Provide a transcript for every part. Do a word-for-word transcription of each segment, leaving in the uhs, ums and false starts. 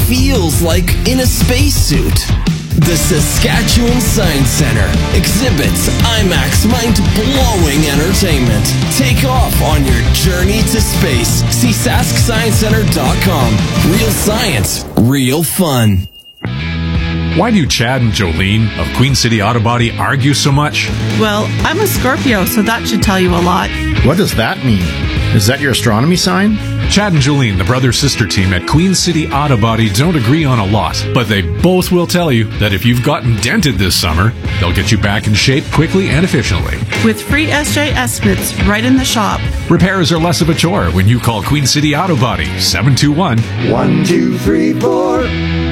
feels like in a spacesuit. The Saskatchewan Science Centre exhibits IMAX mind-blowing entertainment. Take off on your journey to space. See sask science center dot com. Real science, real fun. Why do Chad and Jolene of Queen City Auto Body argue so much? Well, I'm a Scorpio, so that should tell you a lot. What does that mean? Is that your astronomy sign? Chad and Jolene, the brother-sister team at Queen City Auto Body, don't agree on a lot, but they both will tell you that if you've gotten dented this summer, they'll get you back in shape quickly and efficiently. With free S J estimates right in the shop. Repairs are less of a chore when you call Queen City Auto Body, seven two one, one two three four.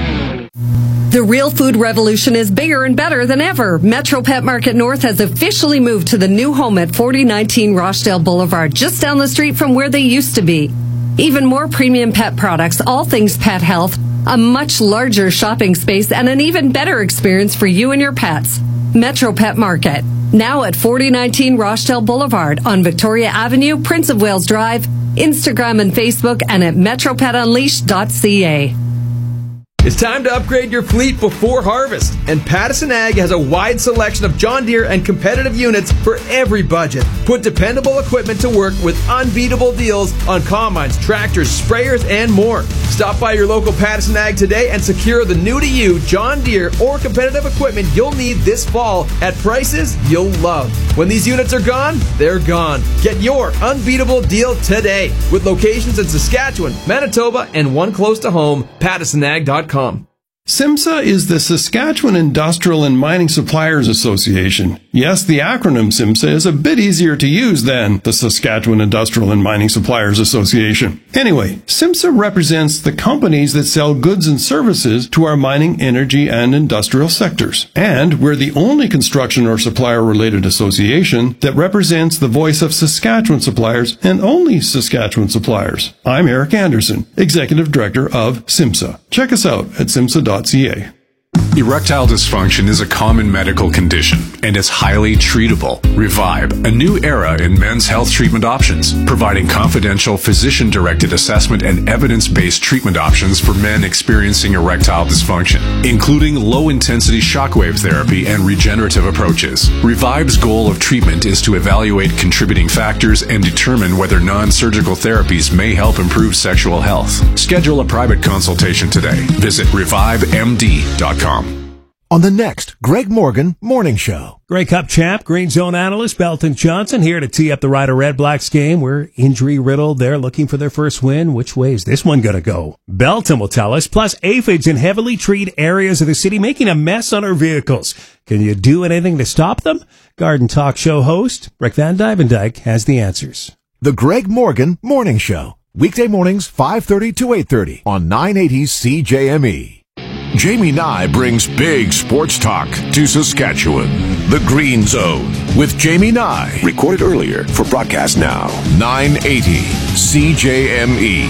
The real food revolution is bigger and better than ever. Metro Pet Market North has officially moved to the new home at forty nineteen Rochdale Boulevard, just down the street from where they used to be. Even more premium pet products, all things pet health, a much larger shopping space, and an even better experience for you and your pets. Metro Pet Market, now at forty nineteen Rochdale Boulevard on Victoria Avenue, Prince of Wales Drive, Instagram and Facebook, and at metro pet unleashed dot c a. It's time to upgrade your fleet before harvest, and Pattison Ag has a wide selection of John Deere and competitive units for every budget. Put dependable equipment to work with unbeatable deals on combines, tractors, sprayers, and more. Stop by your local Pattison Ag today and secure the new-to-you John Deere or competitive equipment you'll need this fall at prices you'll love. When these units are gone, they're gone. Get your unbeatable deal today with locations in Saskatchewan, Manitoba, and one close to home, pattison ag dot com. SIMSA is the Saskatchewan Industrial and Mining Suppliers Association. Yes, the acronym SIMSA is a bit easier to use than the Saskatchewan Industrial and Mining Suppliers Association. Anyway, SIMSA represents the companies that sell goods and services to our mining, energy, and industrial sectors. And we're the only construction or supplier-related association that represents the voice of Saskatchewan suppliers and only Saskatchewan suppliers. I'm Eric Anderson, Executive Director of SIMSA. Check us out at simsa dot c a. Erectile dysfunction is a common medical condition, and it's highly treatable. Revive, a new era in men's health treatment options, providing confidential physician-directed assessment and evidence-based treatment options for men experiencing erectile dysfunction, including low-intensity shockwave therapy and regenerative approaches. Revive's goal of treatment is to evaluate contributing factors and determine whether non-surgical therapies may help improve sexual health. Schedule a private consultation today. Visit revive m d dot com. On the next Greg Morgan Morning Show. Grey Cup champ, Green Zone analyst Belton Johnson here to tee up the Rider Red Blacks game. We're injury riddled. They're looking for their first win. Which way is this one going to go? Belton will tell us. Plus, aphids in heavily treed areas of the city making a mess on our vehicles. Can you do anything to stop them? Garden Talk Show host Rick Van Dyke has the answers. The Greg Morgan Morning Show. Weekday mornings, five thirty to eight thirty on nine eighty C J M E. Jamie Nye brings big sports talk to Saskatchewan. The Green Zone with Jamie Nye. Recorded earlier for broadcast now. nine eighty C J M E.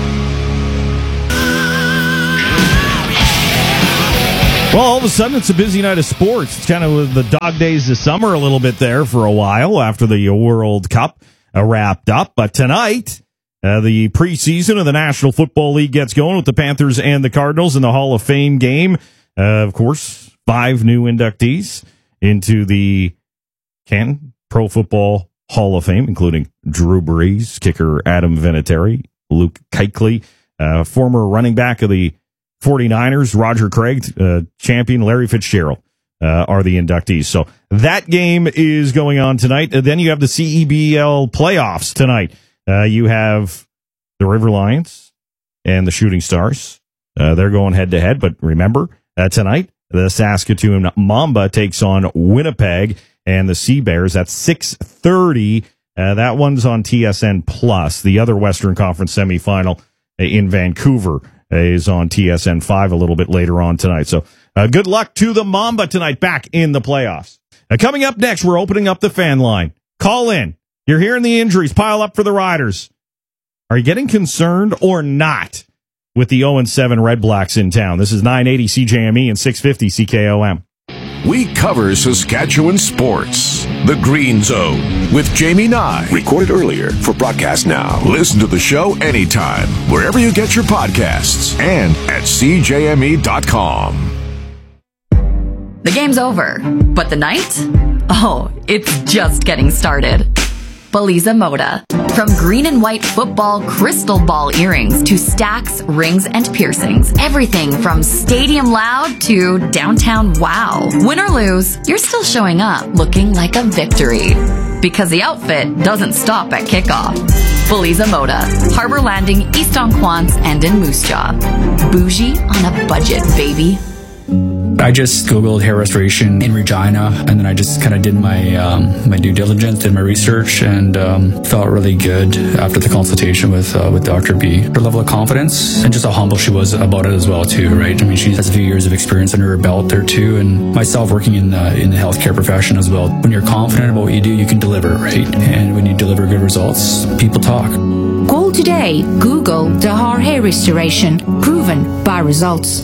Well, all of a sudden, it's a busy night of sports. It's kind of the dog days of summer a little bit there for a while after the World Cup uh, wrapped up. But tonight, Uh, the preseason of the National Football League gets going with the Panthers and the Cardinals in the Hall of Fame game. Uh, of course, five new inductees into the Canton Pro Football Hall of Fame, including Drew Brees, kicker Adam Vinatieri, Luke Kuechly, uh, former running back of the 49ers, Roger Craig, uh, champion Larry Fitzgerald, uh, are the inductees. So that game is going on tonight. And then you have the C E B L playoffs tonight. Uh, you have the River Lions and the Shooting Stars. Uh, they're going head-to-head, but remember, uh, tonight, the Saskatoon Mamba takes on Winnipeg and the Sea Bears at six thirty. Uh, that one's on T S N Plus. The other Western Conference semifinal in Vancouver is on T S N five a little bit later on tonight. So uh, good luck to the Mamba tonight back in the playoffs. Uh, coming up next, we're opening up the fan line. Call in. You're hearing the injuries pile up for the Riders. Are you getting concerned or not with the oh and seven Red Blacks in town? This is nine eighty C J M E and six fifty C K O M. We cover Saskatchewan sports. The Green Zone with Jamie Nye. Recorded earlier for broadcast now. Listen to the show anytime, wherever you get your podcasts, and at C J M E dot com. The game's over, but the night? Oh, it's just getting started. Baliza Moda. From green and white football crystal ball earrings to stacks, rings, and piercings. Everything from stadium loud to downtown wow. Win or lose, you're still showing up looking like a victory. Because the outfit doesn't stop at kickoff. Baliza Moda. Harbor Landing, East Onquance, and in Moose Jaw. Bougie on a budget, baby. I just Googled hair restoration in Regina, and then I just kind of did my um, my due diligence, did my research, and um, felt really good after the consultation with uh, with Doctor B. Her level of confidence and just how humble she was about it as well, too, right? I mean, she has a few years of experience under her belt there, too, and myself working in the, in the healthcare profession as well. When you're confident about what you do, you can deliver, right? And when you deliver good results, people talk. Call today. Google Dahar Hair Restoration. Proven by results.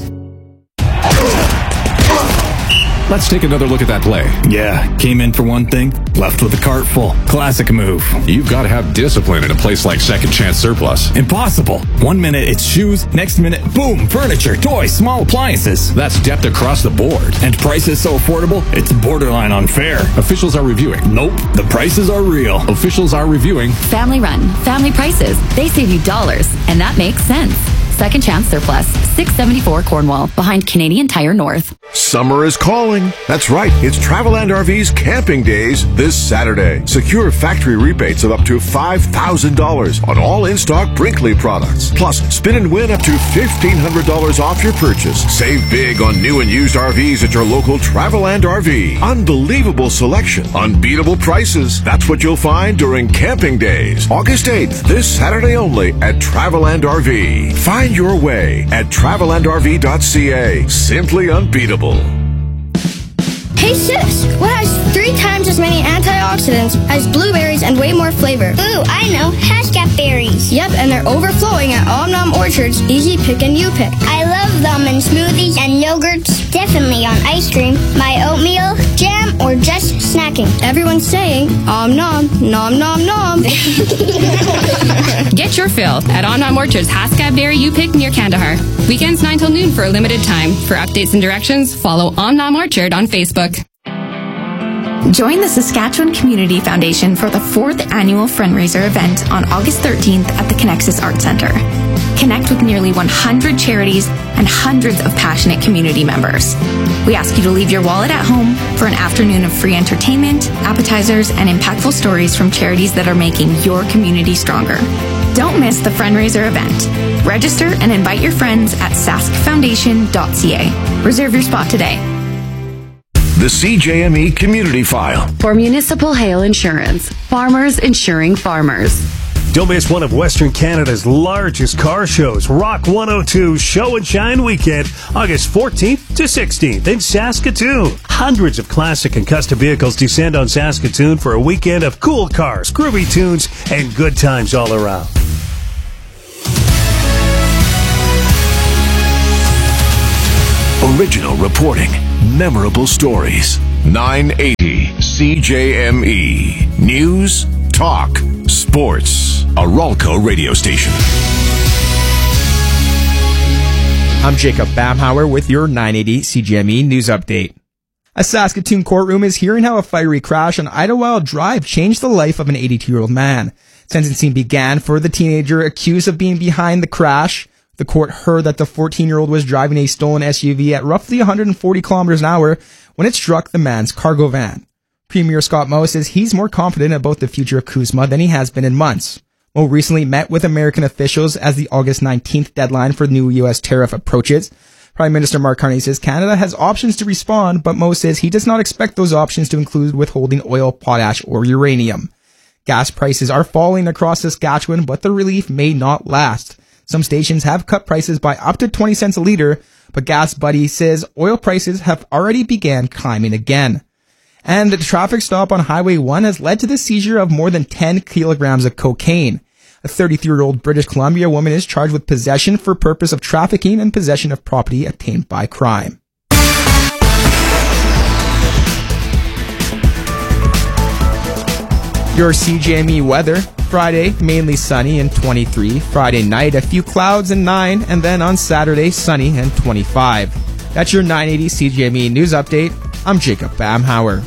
Let's take another look at that play. Yeah, came in for one thing, left with a cart full. Classic move. You've got to have discipline in a place like Second Chance Surplus. Impossible. One minute it's shoes, next minute, boom, furniture, toys, small appliances. That's depth across the board. And prices so affordable, it's borderline unfair. Officials are reviewing. Nope, the prices are real. Officials are reviewing. Family run, family prices. They save you dollars, and that makes sense. Second Chance Surplus, six seventy-four Cornwall, behind Canadian Tire North. Summer is calling. That's right. It's Traveland R V's Camping Days this Saturday. Secure factory rebates of up to five thousand dollars on all in-stock Brinkley products. Plus, spin and win up to fifteen hundred dollars off your purchase. Save big on new and used R Vs at your local Traveland R V. Unbelievable selection. Unbeatable prices. That's what you'll find during Camping Days. August eighth, this Saturday only at Traveland R V. Find your way at traveland R V dot C A. Simply unbeatable. Hey sis, what has three times as many antioxidants as blueberries and way more flavor? Ooh, I know, Hashcat berries. Yep, and they're overflowing at Om Nom Orchard's Easy Pick and You Pick. I love them in smoothies and yogurts, definitely on ice cream, my oatmeal, jam, or just snacking. Everyone's saying, Om Nom, Nom Nom Nom. Get your fill at Om Nom Orchard's Hashcat Berry You Pick near Kandahar. Weekends nine till noon for a limited time. For updates and directions, follow Om Nom Orchard on Facebook. Join the Saskatchewan Community Foundation for the fourth annual fundraiser event on August thirteenth at the Connexus Arts Centre. Connect with nearly one hundred charities and hundreds of passionate community members. We ask you to leave your wallet at home for an afternoon of free entertainment, appetizers, and impactful stories from charities that are making your community stronger. Don't miss the fundraiser event. Register and invite your friends at sask foundation dot c a. Reserve your spot today. The C J M E Community File. For Municipal Hail Insurance, farmers insuring farmers. Don't miss one of Western Canada's largest car shows, Rock one oh two Show and Shine Weekend, August fourteenth to sixteenth in Saskatoon. Hundreds of classic and custom vehicles descend on Saskatoon for a weekend of cool cars, groovy tunes, and good times all around. Original reporting, memorable stories. nine eighty C J M E. News, talk, sports. A Ralco radio station. I'm Jacob Bamhauer with your nine eighty C J M E news update. A Saskatoon courtroom is hearing how a fiery crash on Idlewild Drive changed the life of an eighty-two-year-old man. Sentencing began for the teenager accused of being behind the crash. The court heard that the fourteen-year-old was driving a stolen S U V at roughly one hundred forty kilometers an hour when it struck the man's cargo van. Premier Scott Moe says he's more confident about the future of CUSMA than he has been in months. Moe recently met with American officials as the August nineteenth deadline for new U S tariff approaches. Prime Minister Mark Carney says Canada has options to respond, but Moe says he does not expect those options to include withholding oil, potash, or uranium. Gas prices are falling across Saskatchewan, but the relief may not last. Some stations have cut prices by up to twenty cents a litre, but Gas Buddy says oil prices have already began climbing again. And the traffic stop on Highway one has led to the seizure of more than ten kilograms of cocaine. A thirty-three-year-old British Columbia woman is charged with possession for purpose of trafficking and possession of property obtained by crime. Your C J M E weather, Friday, mainly sunny and twenty-three. Friday night, a few clouds and nine. And then on Saturday, sunny and twenty-five. That's your nine eighty C J M E News Update. I'm Jacob Bamhauer.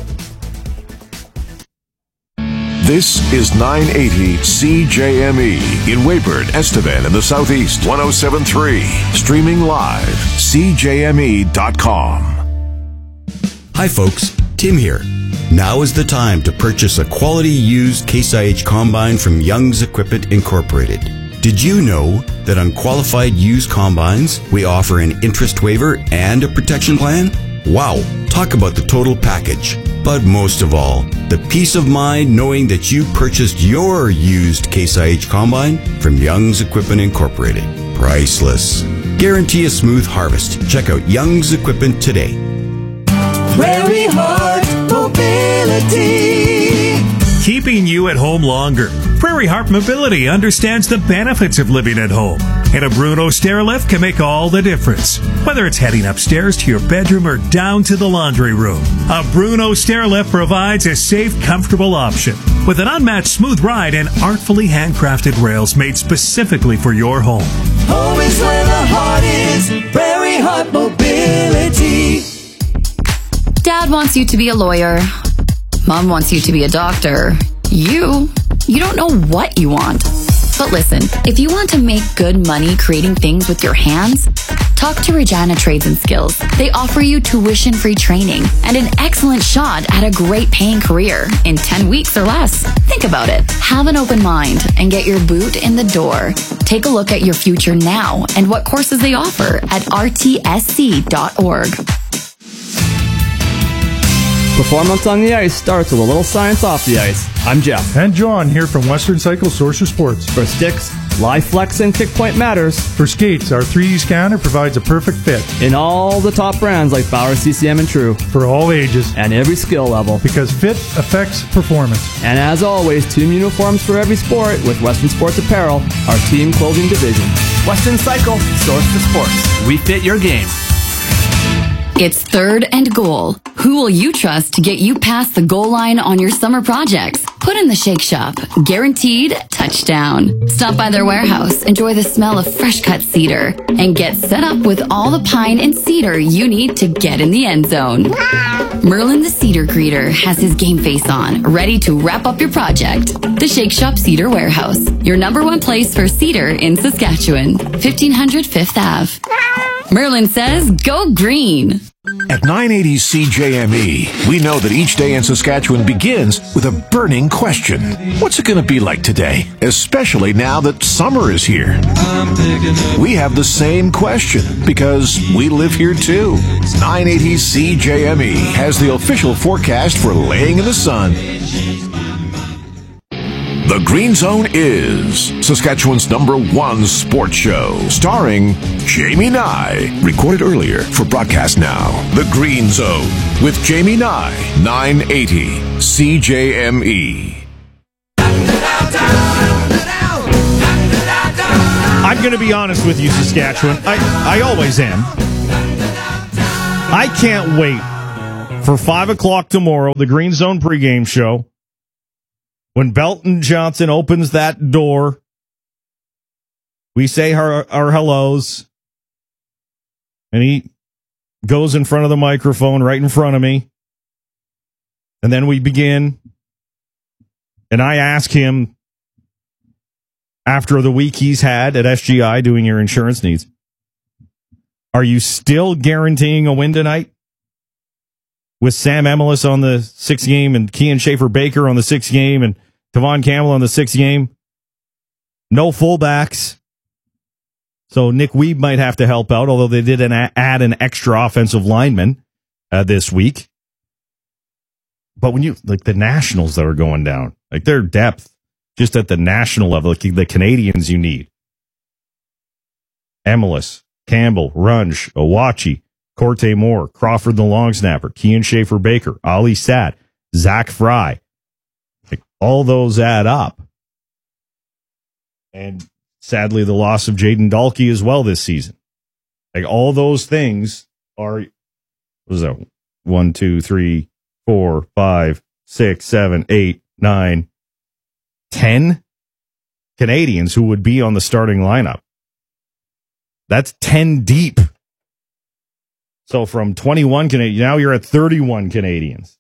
This is nine eighty C J M E in Weyburn, Estevan in the Southeast, one oh seven point three. Streaming live, C J M E dot com. Hi folks, Tim here. Now is the time to purchase a quality used Case I H combine from Young's Equipment Incorporated. Did you know that on qualified used combines, we offer an interest waiver and a protection plan? Wow, talk about the total package. But most of all, the peace of mind knowing that you purchased your used Case I H combine from Young's Equipment Incorporated. Priceless. Guarantee a smooth harvest. Check out Young's Equipment today. Prairie Heart Mobility. Keeping you at home longer. Prairie Heart Mobility understands the benefits of living at home, and a Bruno Stairlift can make all the difference. Whether it's heading upstairs to your bedroom or down to the laundry room, a Bruno Stairlift provides a safe, comfortable option with an unmatched smooth ride and artfully handcrafted rails made specifically for your home. Home is where the heart is. Prairie Heart Mobility. Dad wants you to be a lawyer. Mom wants you to be a doctor. You, you don't know what you want. But listen, if you want to make good money creating things with your hands, talk to Regina Trades and Skills. They offer you tuition-free training and an excellent shot at a great paying career in ten weeks or less. Think about it. Have an open mind and get your boot in the door. Take a look at your future now and what courses they offer at r t s c dot org. Performance on the ice starts with a little science off the ice. I'm Jeff. And John here from Western Cycle Sorcerer Sports. For sticks, live flex and kick point matters. For skates, our three D scanner provides a perfect fit. In all the top brands like Bauer, C C M, and True. For all ages. And every skill level. Because fit affects performance. And as always, team uniforms for every sport with Western Sports Apparel, our team clothing division. Western Cycle, Source for Sports. We fit your game. It's third and goal. Who will you trust to get you past the goal line on your summer projects? Put in the Shake Shop. Guaranteed touchdown. Stop by their warehouse, enjoy the smell of fresh cut cedar, and get set up with all the pine and cedar you need to get in the end zone. Merlin the Cedar Greeter has his game face on, ready to wrap up your project. The Shake Shop Cedar Warehouse, your number one place for cedar in Saskatchewan. fifteen hundred Fifth Avenue. Merlin says, go green. At nine eighty C J M E, we know that each day in Saskatchewan begins with a burning question. What's it going to be like today? Especially now that summer is here. We have the same question because we live here too. nine eighty C J M E has the official forecast for laying in the sun. The Green Zone is Saskatchewan's number one sports show, starring Jamie Nye. Recorded earlier for broadcast now. The Green Zone with Jamie Nye, nine eighty C J M E. I'm going to be honest with you, Saskatchewan. I, I always am. I can't wait for five o'clock tomorrow, the Green Zone pregame show. When Belton Johnson opens that door, we say our, our hellos, and he goes in front of the microphone right in front of me, and then we begin, and I ask him, after the week he's had at S G I doing your insurance needs, are you still guaranteeing a win tonight? With Sam Emelis on the sixth game and Kean Schaefer-Baker on the sixth game and Tavon Campbell on the sixth game. No fullbacks. So Nick Weeb might have to help out, although they did an a- add an extra offensive lineman uh, this week. But when you, like the Nationals that are going down, like their depth just at the national level, like the Canadians you need. Emelis, Campbell, Runge, Owachi, Corte Moore, Crawford the long snapper, Kean Schaefer-Baker, Ali Satt, Zach Fry. Like, all those add up. And sadly, the loss of Jaden Dahlke as well this season. Like all those things are, what was that? One, two, three, four, five, six, seven, eight, nine, ten Canadians who would be on the starting lineup. That's ten deep. So from twenty-one Canadians, now you're at thirty-one Canadians.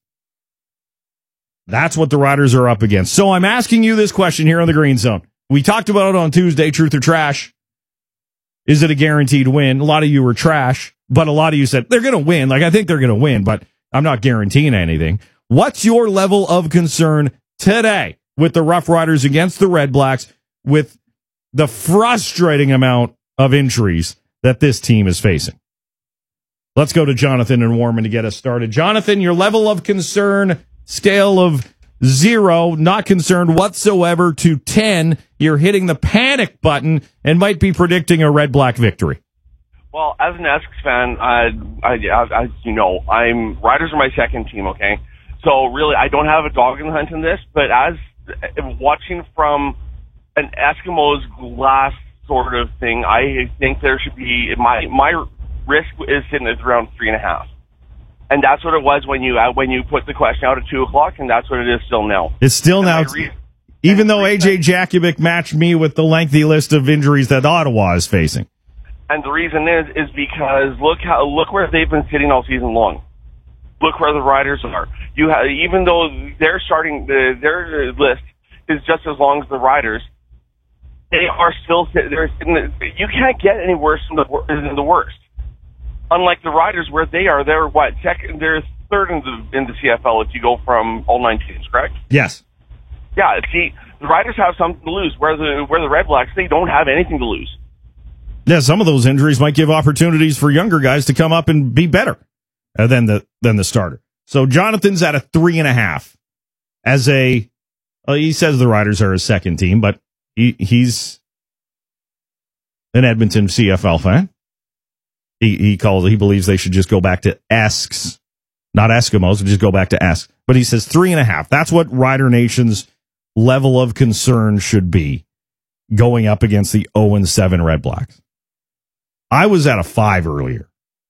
That's what the Riders are up against. So I'm asking you this question here on the Green Zone. We talked about it on Tuesday, truth or trash. Is it a guaranteed win? A lot of you were trash, but a lot of you said they're going to win. Like, I think they're going to win, but I'm not guaranteeing anything. What's your level of concern today with the Rough Riders against the Red Blacks with the frustrating amount of injuries that this team is facing? Let's go to Jonathan and Warman to get us started. Jonathan, your level of concern, scale of zero, not concerned whatsoever, to ten. You're hitting the panic button and might be predicting a Red-Black victory. Well, as an Essex fan, I, I, as you know, I'm Riders are my second team, okay? So really, I don't have a dog in the hunt in this, but as watching from an Eskimo's glass sort of thing, I think there should be, my my risk is sitting at around three and a half. And that's what it was when you uh, when you put the question out at two o'clock, and that's what it is still now. It's still and now, re- even though A J Jakubic matched me with the lengthy list of injuries that Ottawa is facing. And the reason is is because look how look where they've been sitting all season long. Look where the Riders are. You have, even though they're starting the, their list is just as long as the Riders, they are still they're sitting. You can't get any worse than the, than the worst. Unlike the Riders, where they are, they're what second, they're third in the in the C F L if you go from all nine teams, correct? Yes. Yeah. See, the Riders have something to lose, where the where the Red Blacks, they don't have anything to lose. Yeah, some of those injuries might give opportunities for younger guys to come up and be better uh, than the than the starter. So Jonathan's at a three and a half. As a, well, he says the Riders are his second team, but he, he's an Edmonton C F L fan. He he calls he believes they should just go back to Esks, not Eskimos, but just go back to Esks. But he says three and a half. That's what Rider Nation's level of concern should be going up against the oh and seven Red Blacks. I was at a five earlier.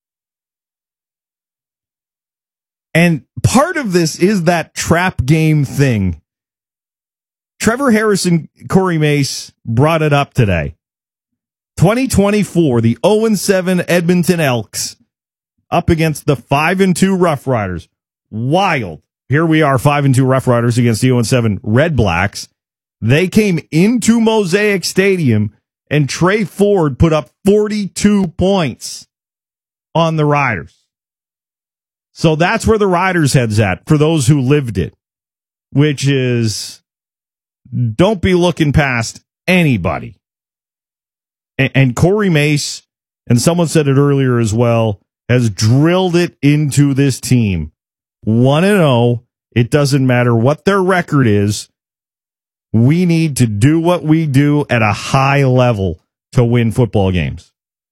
And part of this is that trap game thing. Trevor Harris and Corey Mace brought it up today. twenty twenty-four, the oh and seven Edmonton Elks up against the five and two Rough Riders. Wild. Here we are, five and two Rough Riders against the oh and seven Red Blacks. They came into Mosaic Stadium and Trey Ford put up forty-two points on the Riders. So that's where the Riders' head's at for those who lived it, which is don't be looking past anybody. And, and Corey Mace, and someone said it earlier as well, has drilled it into this team. one and oh, it doesn't matter what their record is. We need to do what we do at a high level to win football games.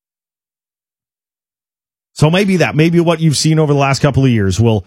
So maybe that, maybe what you've seen over the last couple of years will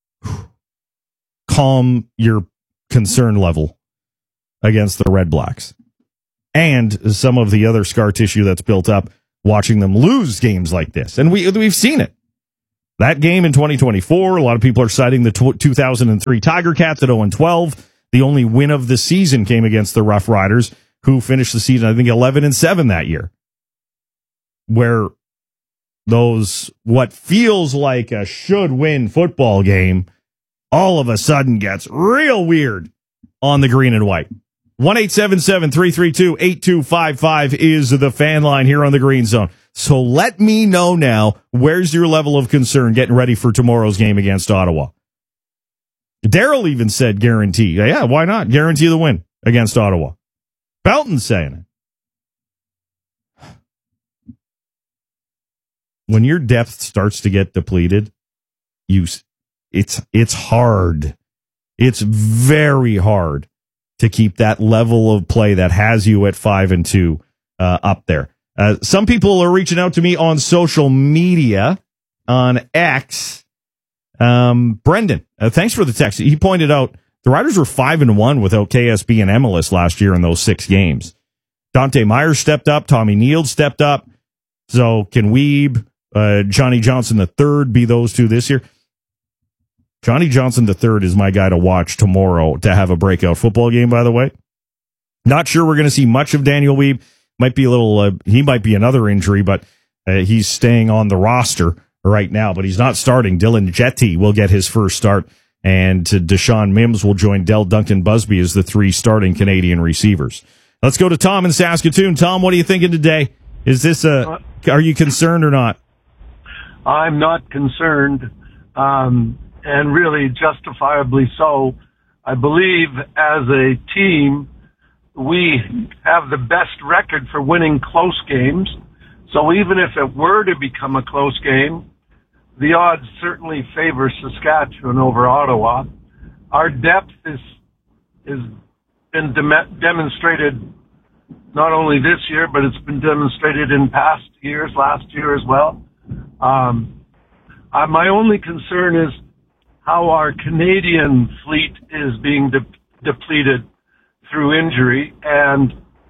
calm your concern level against the Red Blacks. And some of the other scar tissue that's built up watching them lose games like this. And we, we've seen it. That game in twenty twenty-four, a lot of people are citing the two thousand three Tiger Cats at oh and twelve. The only win of the season came against the Rough Riders, who finished the season, I think, eleven and seven that year. Where those, what feels like a should-win football game, all of a sudden gets real weird on the green and white. one eight seven seven, three three two, eight two five five is the fan line here on the Green Zone. So let me know now, where's your level of concern getting ready for tomorrow's game against Ottawa? Daryl even said guarantee. Yeah, why not? Guarantee the win against Ottawa. Belton's saying it. When your depth starts to get depleted, you it's it's hard. It's very hard to keep that level of play that has you at five and two uh, up there. Uh, some people are reaching out to me on social media, on X. Um, Brendan, uh, thanks for the text. He pointed out the Riders were five and one without K S B and Emilus last year in those six games. Dante Myers stepped up. Tommy Neal stepped up. So can Weeb, uh, Johnny Johnson the third be those two this year? Johnny Johnson the third is my guy to watch tomorrow to have a breakout football game, by the way. Not sure we're going to see much of Daniel Weeb. Might be a little, uh, he might be another injury, but uh, he's staying on the roster right now, but he's not starting. Dylan Jetty will get his first start, and uh, Deshaun Mims will join Del Duncan Busby as the three starting Canadian receivers. Let's go to Tom in Saskatoon. Tom, what are you thinking today? Is this a, are you concerned or not? I'm not concerned, um, and really justifiably so. I believe as a team, we have the best record for winning close games. So even if it were to become a close game, the odds certainly favor Saskatchewan over Ottawa. Our depth is is been dem- demonstrated not only this year, but it's been demonstrated in past years, last year as well. Um, uh, my only concern is how our Canadian fleet is being de- depleted through injury, and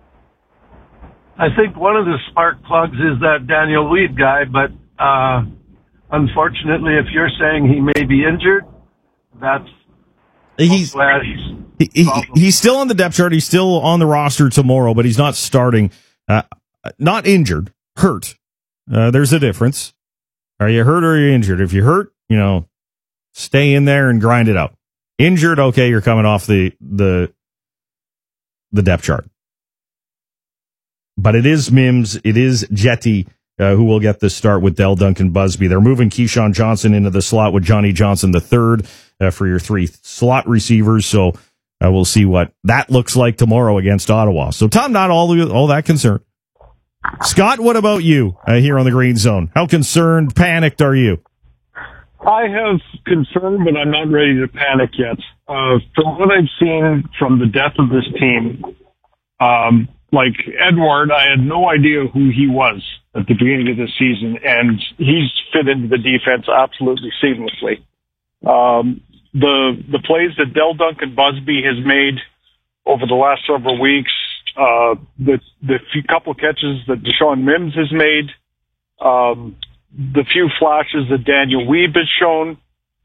I think one of the spark plugs is that Daniel Weed guy, but uh, unfortunately, if you're saying he may be injured, that's he's glad he's he, he, he's still on the depth chart. He's still on the roster tomorrow, but he's not starting. Uh, not injured, hurt. Uh, there's a difference. Are you hurt or are you injured? If you're hurt, you know, stay in there and grind it out. Injured, okay, you're coming off the the the depth chart. But it is Mims, it is Jetty uh, who will get the start with Del Duncan Busby. They're moving Keyshawn Johnson into the slot with Johnny Johnson the third uh, for your three slot receivers. So uh, we'll see what that looks like tomorrow against Ottawa. So Tom, not all all that concerned. Scott, what about you uh, here on the Green Zone? How concerned, panicked are you? I have concern, but I'm not ready to panic yet. Uh, from what I've seen from the depth of this team, um, like Edward, I had no idea who he was at the beginning of the season, and he's fit into the defense absolutely seamlessly. Um, the the plays that Del Duncan Busby has made over the last several weeks, uh, the the few couple catches that Deshaun Mims has made, um, the few flashes that Daniel Weeb has shown.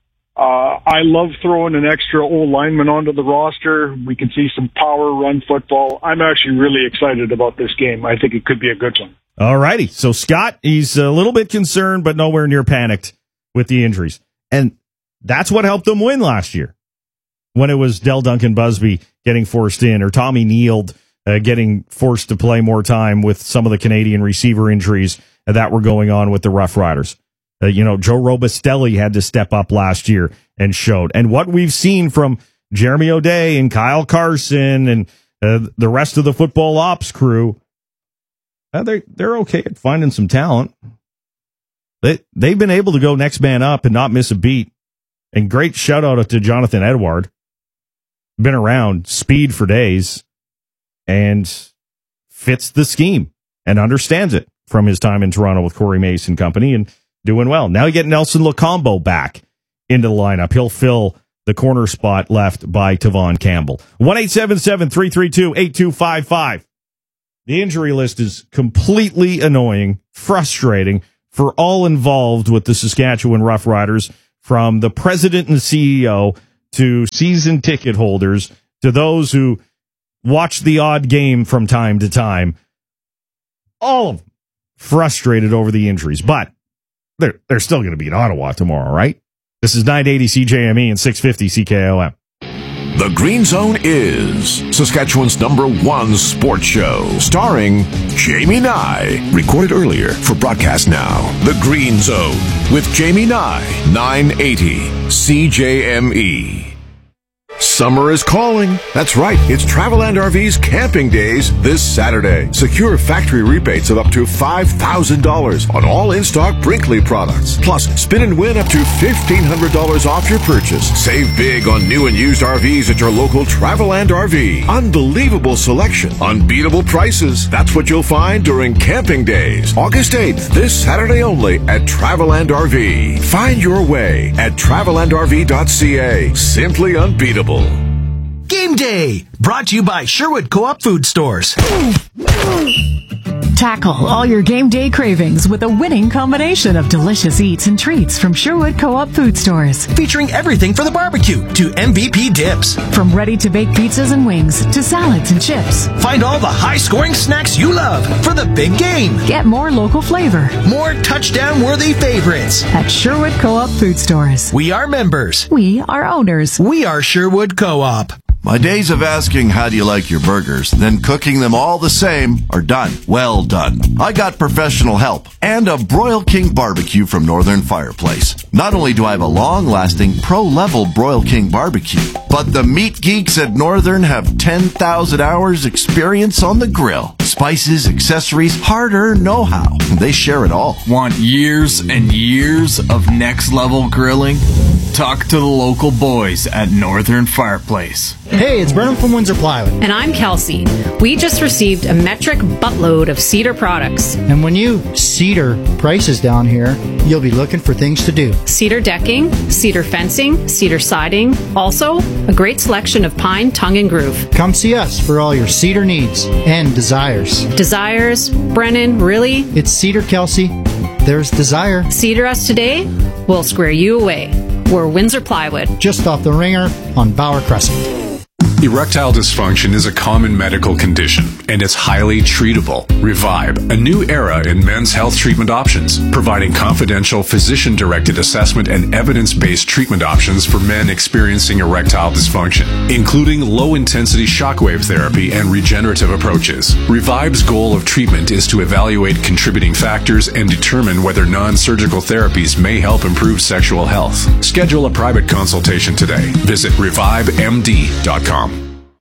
Uh, I love throwing an extra old lineman onto the roster. We can see some power run football. I'm actually really excited about this game. I think it could be a good one. All righty. So Scott, he's a little bit concerned, but nowhere near panicked with the injuries. And that's what helped them win last year when it was Del Duncan Busby getting forced in, or Tommy Neild uh, getting forced to play more time with some of the Canadian receiver injuries that were going on with the Rough Riders. Uh, you know, Joe Robustelli had to step up last year and showed. And what we've seen from Jeremy O'Day and Kyle Carson and uh, the rest of the football ops crew, uh, they, they're okay at finding some talent. They, they've been able to go next man up and not miss a beat. And great shout out to Jonathan Edward. Been around, speed for days, and fits the scheme and understands it from his time in Toronto with Corey Mason Company, and doing well. Now you get Nelson Locombo back into the lineup. He'll fill the corner spot left by Tavon Campbell. one eight seven seven, three three two, eight two five five. The injury list is completely annoying, frustrating for all involved with the Saskatchewan Roughriders, from the president and C E O to season ticket holders to those who watch the odd game from time to time. All of them frustrated over the injuries, but they're, they're still going to beat Ottawa tomorrow, right? This is nine eighty C J M E and six fifty C K O M. The Green Zone is Saskatchewan's number one sports show, starring Jamie Nye. Recorded earlier for broadcast now. The Green Zone with Jamie Nye, nine eighty C J M E. Summer is calling. That's right. It's Traveland R V's Camping Days this Saturday. Secure factory rebates of up to five thousand dollars on all in-stock Brinkley products. Plus, spin and win up to fifteen hundred dollars off your purchase. Save big on new and used R Vs at your local Traveland R V. Unbelievable selection. Unbeatable prices. That's what you'll find during Camping Days. August eighth, this Saturday only at Traveland R V. Find your way at traveland r v dot c a. Simply unbeatable. Game Day, brought to you by Sherwood Co-op Food Stores. Tackle all your game day cravings with a winning combination of delicious eats and treats from Sherwood Co-op Food Stores. Featuring everything for the barbecue to M V P dips. From ready-to-bake pizzas and wings to salads and chips. Find all the high-scoring snacks you love for the big game. Get more local flavor. More touchdown-worthy favorites. At Sherwood Co-op Food Stores. We are members. We are owners. We are Sherwood Co-op. My days of asking how do you like your burgers, then cooking them all the same, are done. Well done. I got professional help and a Broil King barbecue from Northern Fireplace. Not only do I have a long-lasting, pro-level Broil King barbecue, but the meat geeks at Northern have ten thousand hours experience on the grill. Spices, accessories, hard-earned know-how. They share it all. Want years and years of next-level grilling? Talk to the local boys at Northern Fireplace. Hey, it's Brennan from Windsor Plywood. And I'm Kelsey. We just received a metric buttload of Cedar products. And when you Cedar prices down here, you'll be looking for things to do. Cedar decking, cedar fencing, cedar siding. Also, a great selection of pine, tongue, and groove. Come see us for all your cedar needs and desires. Desires? Brennan, really? It's Cedar, Kelsey. There's desire. Cedar us today, we'll square you away. We're Windsor Plywood. Just off the Ringer on Bauer Crescent. Erectile dysfunction is a common medical condition, and it's highly treatable. Revive, a new era in men's health treatment options, providing confidential physician-directed assessment and evidence-based treatment options for men experiencing erectile dysfunction, including low-intensity shockwave therapy and regenerative approaches. Revive's goal of treatment is to evaluate contributing factors and determine whether non-surgical therapies may help improve sexual health. Schedule a private consultation today. Visit revive m d dot com.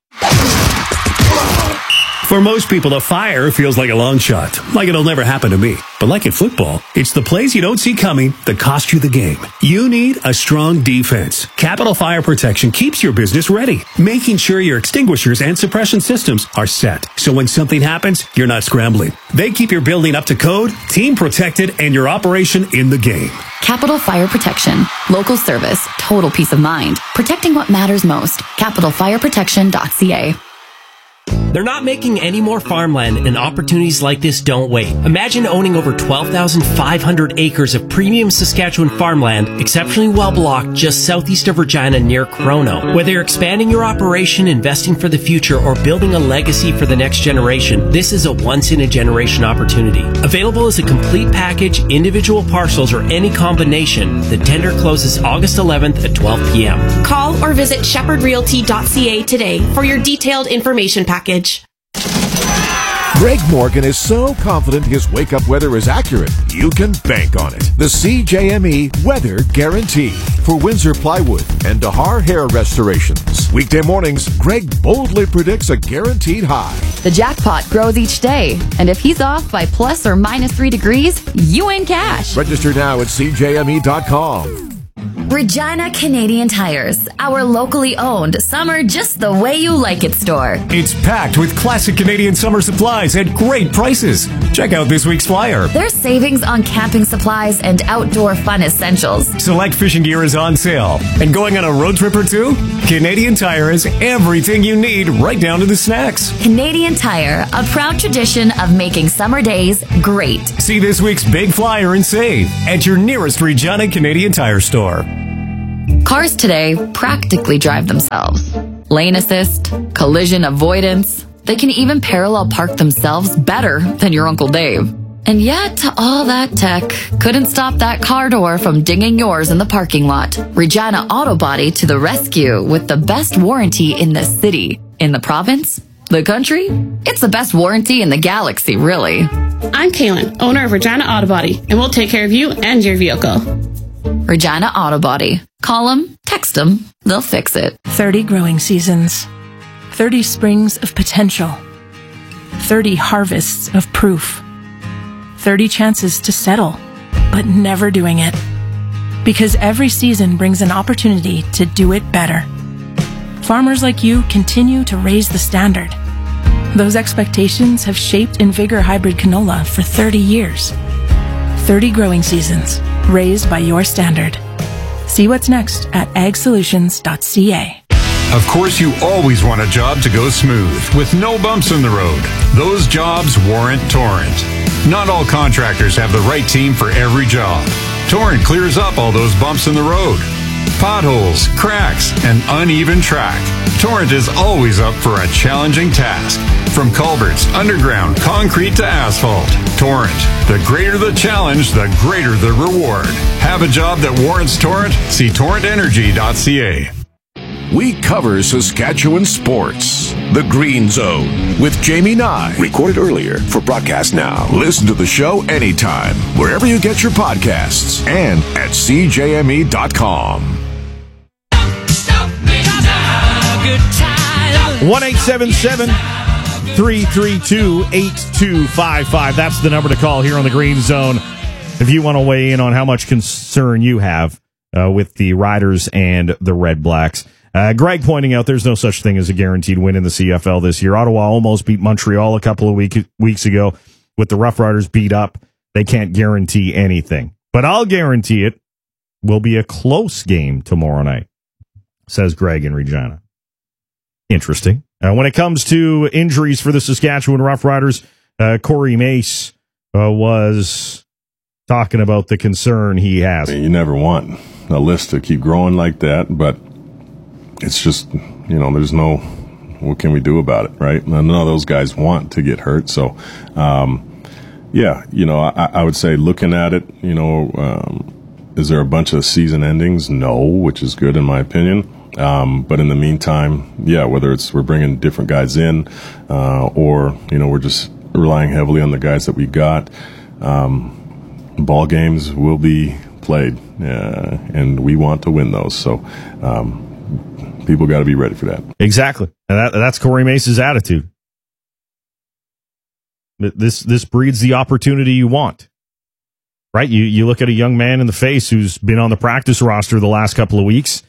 For most people, a fire feels like a long shot, like it'll never happen to me. But like in football, it's the plays you don't see coming that cost you the game. You need a strong defense. Capital Fire Protection keeps your business ready, making sure your extinguishers and suppression systems are set. So when something happens, you're not scrambling. They keep your building up to code, team protected, and your operation in the game. Capital Fire Protection. Local service. Total peace of mind. Protecting what matters most. capital fire protection dot c a. They're not making any more farmland, and opportunities like this don't wait. Imagine owning over twelve thousand five hundred acres of premium Saskatchewan farmland, exceptionally well blocked just southeast of Regina near Crono. Whether you're expanding your operation, investing for the future, or building a legacy for the next generation, this is a once-in-a-generation opportunity. Available as a complete package, individual parcels, or any combination, the tender closes August eleventh at twelve p.m. Call or visit shepherd realty dot c a today for your detailed information package. Greg Morgan is so confident his wake-up weather is accurate, you can bank on it. The C J M E Weather Guarantee for Windsor Plywood and Dahar Hair Restorations. Weekday mornings, Greg boldly predicts a guaranteed high. The jackpot grows each day, and if he's off by plus or minus three degrees, you win cash. Register now at c j m e dot com. Regina Canadian Tires, our locally owned summer just the way you like it store. It's packed with classic Canadian summer supplies at great prices. Check out this week's flyer. There's savings on camping supplies and outdoor fun essentials. Select fishing gear is on sale. And going on a road trip or two? Canadian Tire has everything you need, right down to the snacks. Canadian Tire, a proud tradition of making summer days great. See this week's big flyer and save at your nearest Regina Canadian Tire store. Cars today practically drive themselves. Lane assist, collision avoidance. They can even parallel park themselves better than your Uncle Dave. And yet, all that tech couldn't stop that car door from dinging yours in the parking lot. Regina Auto Body to the rescue with the best warranty in the city. In the province? The country? It's the best warranty in the galaxy, really. I'm Kaylin, owner of Regina Auto Body, and we'll take care of you and your vehicle. Regina Auto Body. Call them, text them, they'll fix it. thirty growing seasons. thirty springs of potential. thirty harvests of proof. thirty chances to settle, but never doing it. Because every season brings an opportunity to do it better. Farmers like you continue to raise the standard. Those expectations have shaped Invigor Hybrid Canola for thirty years. thirty growing seasons, raised by your standard. See what's next at ag solutions dot c a. Of course, you always want a job to go smooth, with no bumps in the road. Those jobs warrant Torrent. Not all contractors have the right team for every job. Torrent clears up all those bumps in the road. Potholes, cracks, and uneven track. Torrent is always up for a challenging task. From culverts, underground, concrete to asphalt. Torrent. The greater the challenge, the greater the reward. Have a job that warrants Torrent? See torrent energy dot c a. We cover Saskatchewan sports. The Green Zone with Jamie Nye. Recorded earlier for broadcast now. Listen to the show anytime, wherever you get your podcasts, and at c j m e dot com. one eight seven seven, three three two, eight two five five. That's the number to call here on the Green Zone if you want to weigh in on how much concern you have uh, with the Riders and the Red Blacks. Uh, Greg pointing out there's no such thing as a guaranteed win in the C F L this year. Ottawa almost beat Montreal a couple of week, weeks ago. With the Rough Riders beat up, they can't guarantee anything. But I'll guarantee it will be a close game tomorrow night, says Greg in Regina. Interesting. Uh, when it comes to injuries for the Saskatchewan Rough Riders, uh, Corey Mace uh, was talking about the concern he has. You never want a list to keep growing like that, but it's just, you know, there's no, what can we do about it, right? None of those guys want to get hurt. So, um, yeah, you know, I, I would say looking at it, you know, um, is there a bunch of season endings? No, which is good in my opinion. Um, but in the meantime, yeah, whether it's we're bringing different guys in, uh, or, you know, we're just relying heavily on the guys that we got, um, ball games will be played, uh, and we want to win those. So, um, people got to be ready for that. Exactly. And that, that's Corey Mace's attitude. This this breeds the opportunity you want. Right? You you look at a young man in the face who's been on the practice roster the last couple of weeks,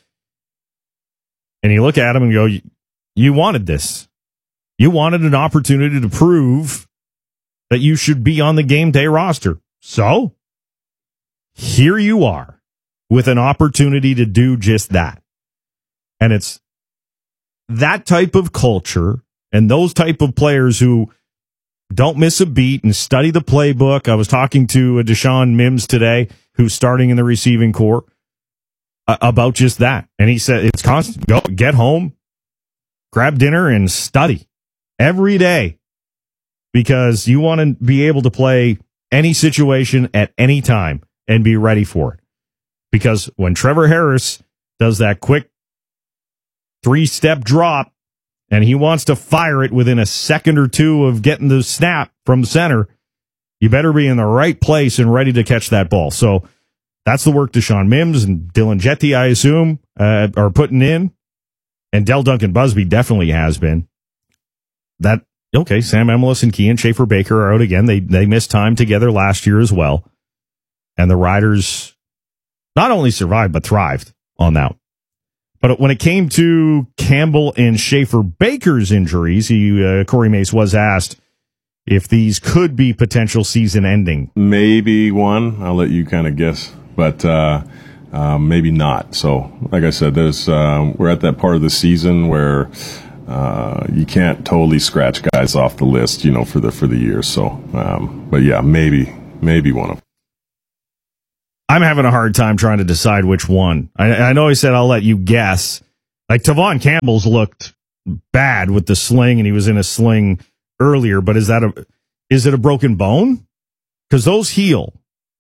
and you look at him and go, you wanted this. You wanted an opportunity to prove that you should be on the game day roster. So, here you are with an opportunity to do just that. And it's that type of culture and those type of players who don't miss a beat and study the playbook. I was talking to a Deshaun Mims today, who's starting in the receiving corps, uh, about just that. And he said it's constant. Go get home, grab dinner, and study every day because you want to be able to play any situation at any time and be ready for it. Because when Trevor Harris does that quick three-step drop, and he wants to fire it within a second or two of getting the snap from center, you better be in the right place and ready to catch that ball. So that's the work Deshaun Mims and Dylan Jetty, I assume, uh, are putting in. And Del Duncan Busby definitely has been. That okay, Sam Emilus and Kean Schaefer-Baker are out again. They, they missed time together last year as well. And the Riders not only survived, but thrived on that. But when it came to Campbell and Schaefer-Baker's injuries, he, uh, Corey Mace was asked if these could be potential season ending. Maybe one. I'll let you kind of guess, but uh, uh, maybe not. So, like I said, there's uh, we're at that part of the season where uh, you can't totally scratch guys off the list, you know, for the for the year. So, um, but yeah, maybe maybe one of them. I'm having a hard time trying to decide which one. I, I know he said I'll let you guess. Like Tavon Campbell's looked bad with the sling, and he was in a sling earlier. But is that a is it a broken bone? Because those heal.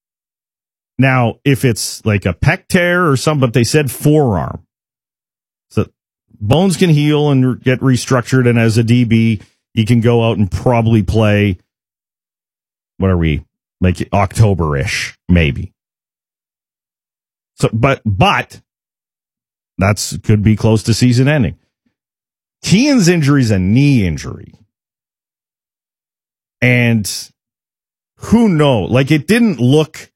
Now, if it's like a pec tear or something, but they said forearm, so bones can heal and get restructured. And as a D B, you can go out and probably play. What are we like October-ish, maybe? So, but, but that's could be close to season ending. Kean's injury is a knee injury. And who knows? Like, it didn't look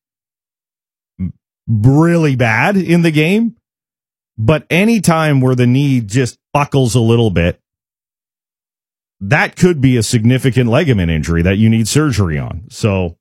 really bad in the game, but any time where the knee just buckles a little bit, that could be a significant ligament injury that you need surgery on. So,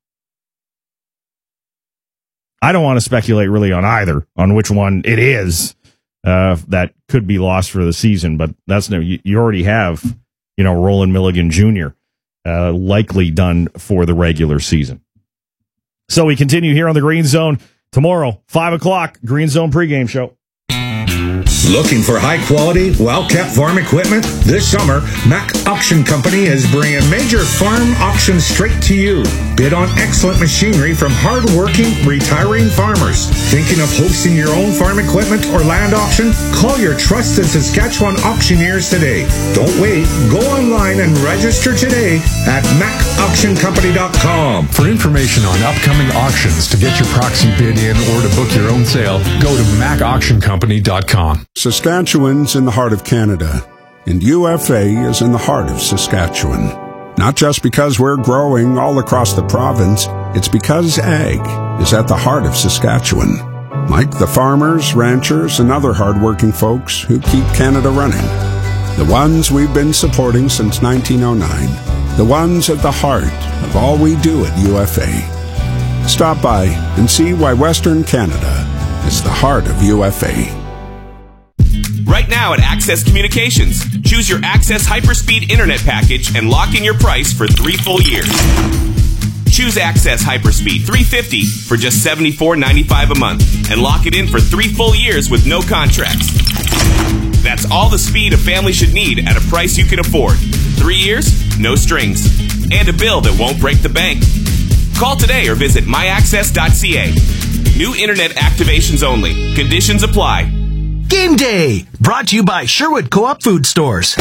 I don't want to speculate really on either, on which one it is, uh, that could be lost for the season. But that's no, you, you already have, you know, Roland Milligan Junior Uh, likely done for the regular season. So we continue here on the Green Zone tomorrow, five o'clock, Green Zone pregame show. Looking for high-quality, well-kept farm equipment? This summer, Mack Auction Company is bringing major farm auctions straight to you. Bid on excellent machinery from hard-working, retiring farmers. Thinking of hosting your own farm equipment or land auction? Call your trusted Saskatchewan auctioneers today. Don't wait. Go online and register today at mack auction company dot com. For information on upcoming auctions, to get your proxy bid in, or to book your own sale, go to mack auction company dot com. Saskatchewan's in the heart of Canada, and U F A is in the heart of Saskatchewan. Not just because we're growing all across the province, it's because ag is at the heart of Saskatchewan. Like the farmers, ranchers, and other hardworking folks who keep Canada running. The ones we've been supporting since nineteen oh nine. The ones at the heart of all we do at U F A. Stop by and see why Western Canada is the heart of U F A. Right now at Access Communications, choose your Access Hyperspeed Internet package and lock in your price for three full years. Choose Access Hyperspeed three fifty for just seventy-four ninety-five a month and lock it in for three full years with no contracts. That's all the speed a family should need at a price you can afford. Three years, no strings, and a bill that won't break the bank. Call today or visit my access dot c a. New internet activations only. Conditions apply. Game Day, brought to you by Sherwood Co-op Food Stores.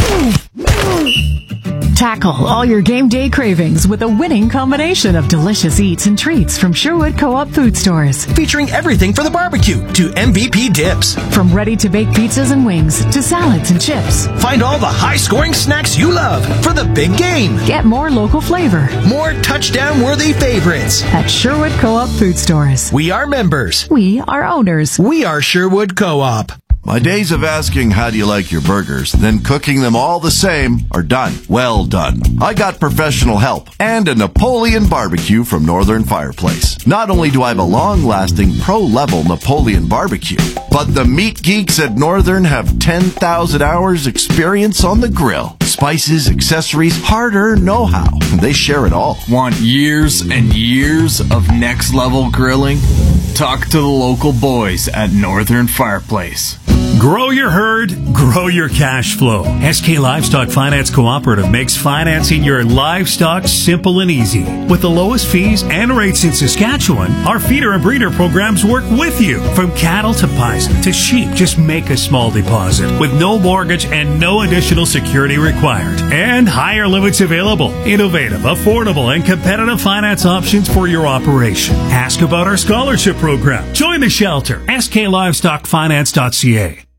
Tackle all your game day cravings with a winning combination of delicious eats and treats from Sherwood Co-op Food Stores. Featuring everything for the barbecue to M V P dips. From ready-to-bake pizzas and wings to salads and chips. Find all the high-scoring snacks you love for the big game. Get more local flavor. More touchdown-worthy favorites. At Sherwood Co-op Food Stores. We are members. We are owners. We are Sherwood Co-op. My days of asking how do you like your burgers, then cooking them all the same, are done. Well done. I got professional help and a Napoleon barbecue from Northern Fireplace. Not only do I have a long-lasting pro-level Napoleon barbecue, but the meat geeks at Northern have ten thousand hours experience on the grill. Spices, accessories, hard-earned know-how. They share it all. Want years and years of next-level grilling? Talk to the local boys at Northern Fireplace. Grow your herd, grow your cash flow. S K Livestock Finance Cooperative makes financing your livestock simple and easy. With the lowest fees and rates in Saskatchewan, our feeder and breeder programs work with you. From cattle to bison to sheep, just make a small deposit with no mortgage and no additional security required. And higher limits available. Innovative, affordable, and competitive finance options for your operation. Ask about our scholarship program. Join the shelter. S K livestock finance dot c a.